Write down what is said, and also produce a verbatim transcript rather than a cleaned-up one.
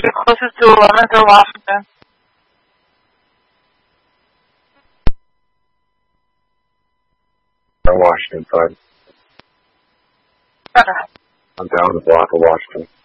you're closest to eleventh or Washington? On Washington side. Okay. I'm down the block of Washington.